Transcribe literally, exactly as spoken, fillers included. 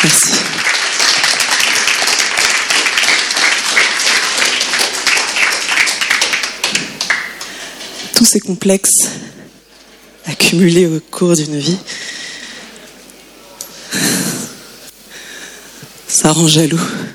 Merci. Tous ces complexes accumulés au cours d'une vie, ça rend jaloux.